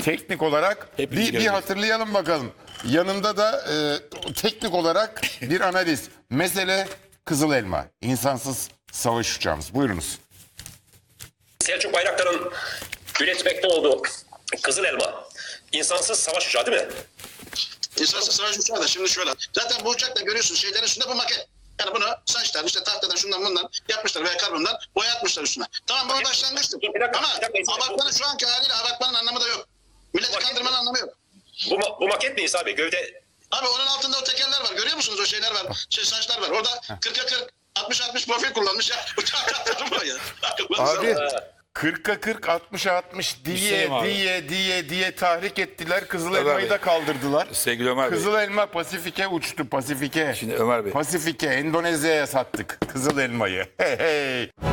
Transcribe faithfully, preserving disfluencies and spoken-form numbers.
teknik olarak Hepimiz bir, bir göreceğiz. hatırlayalım bakalım. Yanında da e, teknik olarak bir analiz. Mesele Kızıl Elma. İnsansız savaş uçağımız. Buyurunuz. Selçuk Bayraktar'ın üretmekte olduğu Kızıl Elma. İnsansız savaş uçağı değil mi? İnsansız savaş uçağı da şimdi şöyle. Zaten bu uçakta görüyorsunuz şeylerin üstünde bu maket. Yani bunu saçlar işte tahtadan şundan bundan yapmışlar veya karbondan boyatmışlar üstüne. Tamam bu başlangıçtır. Bir dakika, Ama bir dakika. abartmanın şu anki haliyle abartmanın anlamı da yok. Milleti Maket- kandırmanın anlamı yok. Bu, ma- bu maket mi İsa abi? Gövde Abi onun altında o tekerler var. Görüyor musunuz o şeyler var? Şey saçlar var. Orada kırka kırk altmış altmış profil kullanmış ya. Uçağı kaptırdım buraya. Abi kırka kırk altmışa altmış diye Hüseyin abi. diye diye diye tahrik ettiler. Kızıl Ömer Elma'yı Bey. da kaldırdılar. Sevgili Ömer Bey. Kızıl Elma Pasifik'e uçtu. Pasifik'e. Şimdi Ömer Bey. Pasifik'e, Endonezya'ya sattık Kızıl Elma'yı. Hey hey.